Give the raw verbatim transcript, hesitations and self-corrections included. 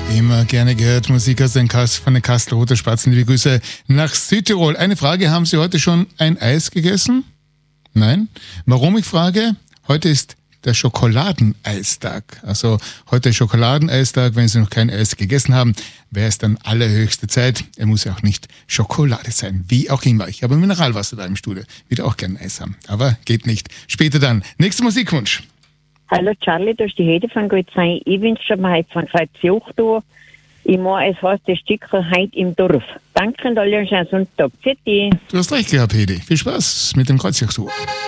Immer gerne gehört, Musik aus den Kas- von den Kastelruther Spatzen. Liebe Grüße nach Südtirol. Eine Frage, haben Sie heute schon ein Eis gegessen? Nein? Warum, ich frage? Heute ist der Schokoladeneistag. Also heute Schokoladeneistag. Wenn Sie noch kein Eis gegessen haben, wäre es dann allerhöchste Zeit. Er muss ja auch nicht Schokolade sein. Wie auch immer. Ich habe Mineralwasser da im Studio. Würde auch gerne Eis haben. Aber geht nicht. Später dann. Nächster Musikwunsch. Hallo Charlie, da ist die Hede von Gutsein. Ich wünsche mir heute von Kreuzjoch da. Ich mache, es heißt das Stück heute im Dorf. Danke und alle einen schönen Sonntag. Tschüssi. Du hast recht gehabt, Hedi. Viel Spaß mit dem Kreuzjoch.